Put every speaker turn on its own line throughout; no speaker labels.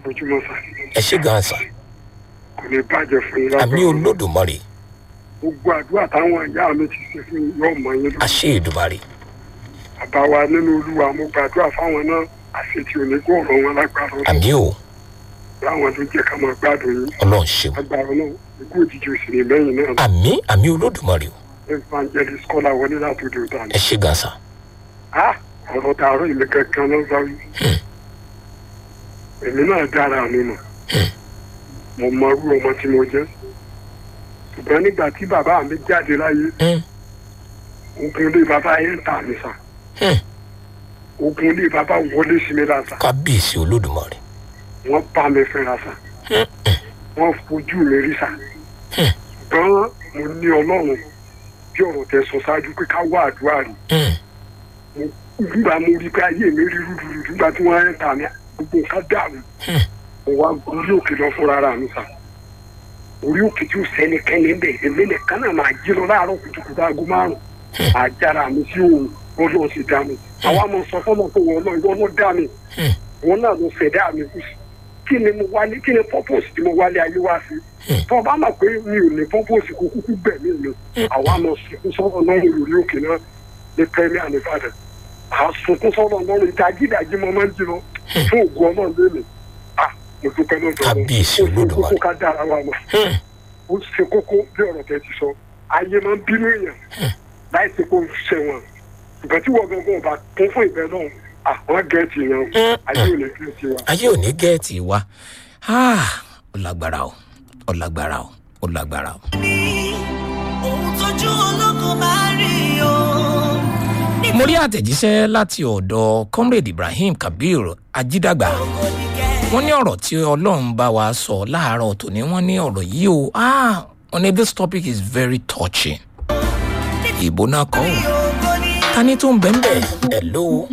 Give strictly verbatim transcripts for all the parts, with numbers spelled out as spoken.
ojúmọ́ sá.
ẹ ṣé gan sà.
kò ní bàjẹ́ fún yín lágbára.
àmì olódùmarè.
gbogbo àdúrà táwọn ìyá mi ti ṣe fún yín yóò mọ yín lórí.
àṣẹ Èdùmàrè.
bàbá wa nínú olúwa mo gbàdúrà fáwọn náà àṣetì òní kó ọ̀rọ̀ wọn lágbára.
àmì o.
láwọn tó jẹ́ ká máa gbádùn yín.
ọlọ́run ṣeun.
agbára náà ikú òjijì òsì ní lẹ́yìn náà.
àmì àmì olódùmarè o.
evangelist kọ́lá wọlé láti òde òdà ni.
ẹ ṣé gan sà.
ah ọ̀rọ̀ tààrọ̀ ìlú kankan ló ń sáré. èmi náà dára mi mọ̀. mo mọ irú ọmọ tí mo jẹ́. ṣùgbọ́n nígbà tí bàbá mi jáde láyé. ogun ilé bàbá yẹn ń tà mí sà. ogun ilé bàbá wọlé sí mi láta.
kábíyèsí olódùmarè.
wọ́n bá mi fẹ́ra sà. wọ́n fojú mi rí sà. ṣùgbọ́n mo ní ọlọ́run bí ọ̀rọ̀ tẹ sọ ṣáájú pé ká wá àdúrà rí. nígbà mo rí pé ayé mi rí rúdurùdu nígbà tí wọ́n ń tà mí gbogbo nǹkan dàrú. mo wá orí òkè lọ fúnra ra mi sà. orí òkè tí ó sẹ́nikẹ́ni ń bẹ̀ èmi nìkan náà máa jí lọ láàárọ̀ kùtùkùtù aago márùn-ún. àjàrà mi sí òun ọlọ́run sì dá mi. àwa máa sọ fọ́nà pé wọ́n náà ìwọ ló dá mi. wọ́n náà ló ṣẹ̀dá mi kù sí. kí ni mo wálé kí ni purpose tí mo wálé ayé wá sí. tó o bá mọ̀ pé mi ò ní purpose kó kúkú gbẹ̀mí mi. àwa máa sunkún sọ́rọ̀ náà lórí òkè náà ní premier Ìbàdàn. à sunkún sọ́rọ̀ náà ìdájídàjí mo máa ń jí lọ fún ògùn ọmọ lónìí. à mo dúpẹ́ lọ́dọ̀
kábíyèsí olódùmarè.
ó ṣe kókó ká dára wa mọ̀. ó ṣe kókó bí ọ̀rọ̀ tẹ ti sọ ayé máa ń bínú èèyàn láì ṣe kó ṣẹ̀wọ̀n ìgbà tí wọ́n gangan ọba kún fún ìbẹ́ náà àwọn gẹ̀ẹ́tì yẹn ayé ò ní gẹ̀ẹ́tì wa.
ayé ò ní gẹ̀ẹ́tì wa ó lágbára o ó lágbára o ó lágbára o.
ohun tójú ológun máa rí o.
mo rí àtẹ̀jíṣẹ́ láti ọ̀dọ̀ comrade Ibrahim Kabir Ajídàgbà. wọ́n ní ọ̀rọ̀ tí Ọlọ́run bá wa sọ láàárọ̀ tòní wọ́n ní ọ̀rọ̀ yìí o wọ́n ní this topic is very touching. ìbò náà kọ́ ọ́ tani tó ń bẹ̀ ń bẹ̀ ẹ̀ ló.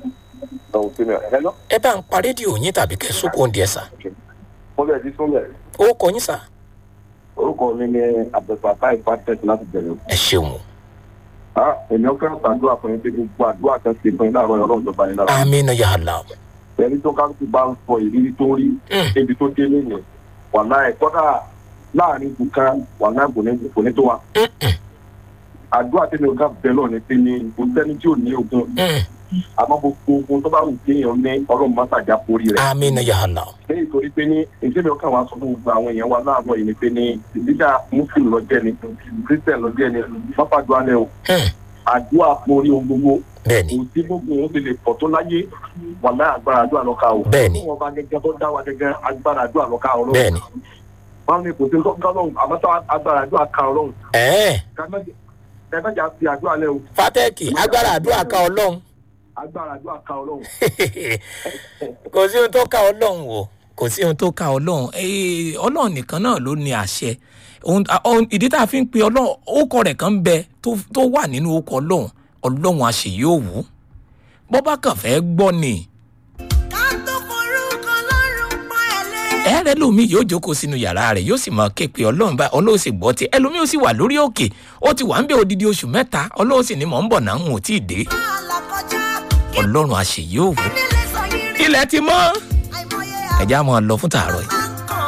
ẹ bá ń pa rédíò yín tàbí kẹ́ sóko oúnjẹ sà.
mo bẹ̀ di súnmẹ̀.
ó kọ yín sà.
orúkọ mi ni Abdulfatah Ifatech láti bẹ̀rẹ̀.
ẹ ṣeun.
èmi ò fẹ́ràn àdúrà fún yín pé gbogbo àdúrà kan ṣe fún yín láàárọ̀ ọlọ́run tó bá yín lára.
amínà ya Allah.
ẹni tó kálukú bá ń sọ ìrírí tó rí débi tó dé nìyẹn wàláhì kọ́dà láàrin ibùkan wàláhì kò ní tó wa. àdúrà tí mi ò ká bẹ̀ lọ ní pé ní kò sẹ́ni tí ò ní ogun àmọ́ gbogbo ogun tó bá wù kéèyàn ní ọlọ́run má ṣàjà forí rẹ̀.
amínà ya Allah.
lẹ́yìn torí pé ní ìdílé mi ọkàn wa sọ fún gbogbo àwọn èèyàn wa láàárọ̀ yìí ni pé ní ìdílé muslim lọ́jẹ́ ni christian lọ́jẹ́ ni mọ́fàdúrà lẹ́ o àdúrà forí ohun gbogbo
bẹ́ẹ̀ni
kò sí gbogbo ohun ti lè pọ̀ tó láyé wà láì agbára àdúrà lọ́ka o.
bẹ́ẹ̀ni
wọn bá gẹ́gẹ́ tó dá wa gẹ́gẹ́ agbára àdúrà lọ́ka ọlọ́run.
bẹ́ẹ̀ni
wọn ní kò sí lọ́run àmọ́ tó agbára àdúrà ka ọlọ́run.
ẹ̀ẹ́
kàmẹ́jà fi àdúrà lẹ́ o.
Fatẹ́ẹ̀kì agbára àdúrà ka ọlọ́run.
agbára àdúrà ka ọlọ́run.
kò sí ohun tó ka ọlọ́run o kò sí ohun tó ka ọlọ́run ọlọ́run nìkan náà ló ní àṣẹ ìdí tá a fi ń pe ọlọ́run orúkọ rẹ̀ kan ń bẹ tó wà nínú orúkọ ọlọ́run ọlọ́run àṣeyí òwú bọ́ bá kàn fẹ́ gbọ́ ni.
ká tó forúkọ lọ́rùn pa ẹ̀lẹ́.
ẹ̀rẹ́ lómi yóò jókòó sínú yàrá rẹ̀ yóò sì máa ké pe ọlọ́run bá ọlọ́run sì gbọ́ tí ẹlòmíì ó sì wà lórí òkè ó ti wà ń bẹ odidi oṣù mẹ́ta ọlọ́run sì ní mọ̀ ń bọ̀ náà ń ò tí ì dé. ọlọ́run àṣeyí òwú ilẹ̀ ti mọ́ ẹ̀já máa lọ fún tààrọ̀ yìí.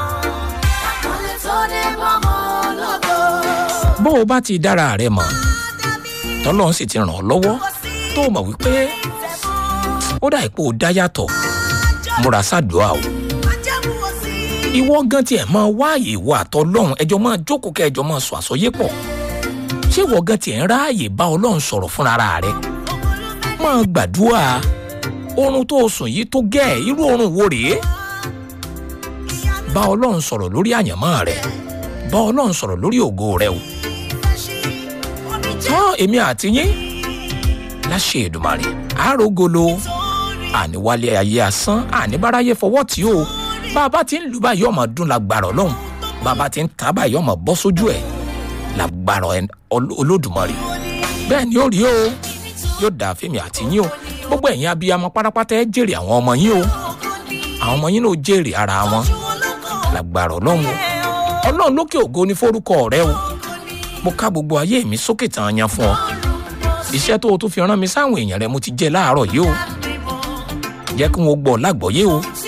bó o bá ti dára rẹ mọ̀ tọ́lọ́run sì ti ràn ọ́ lọ́wọ́ tó mọ̀ wípé ó dà ipò dá yàtọ̀ múra sádùá o. ìwọ gan tiẹ̀ máa wá àyè ìwọ àtọlọ́run ẹjọ́ máa jókòó kẹ́ ẹjọ́ máa sọ àsọyé pọ̀ ṣé ìwọ gan tiẹ̀ ń ráàyè bá ọlọ́run sọ̀rọ̀ fúnra rẹ máa gbàdúrà oorun tó sùn yìí tó gẹ́ ẹ̀ irú oorun wo rèé bá ọlọ́run sọ̀rọ̀ lórí àyànmọ́ rẹ bá ọlọ́run sọ̀rọ̀ lórí ògo rẹ o. tán èmi àti yín láṣẹ Èdùmàrè àrògolo àníwálé ayé asán àníbáráyé fọwọ́ tí o bá a bá ti ń lù báyìí ọmọ dún lágbára ọlọ́run bá a bá ti ń ta báyìí ọmọ bọ́ sójú ẹ̀ lágbára Olódùmarè bẹ́ẹ̀ ni ó rí o yóò dà fẹ́mi àti yín o gbogbo ẹ̀yin abiyamọ pátápátá ẹ jèrè àwọn ọmọ yín o àwọn ọmọ yín náà jèrè ara wọn lágbára ọlọ́run o ọlọ́run lókè ògo ní forúkọ rẹ o mo ká gbogbo ayé mi sókè tán yan fún ọ iṣẹ́ tó o tún fi rán mi sáwọn èèyàn rẹ mo ti jẹ́ láàárọ̀ yìí o jẹ́ kí wọ́n gbọ́ lágbọ́yé o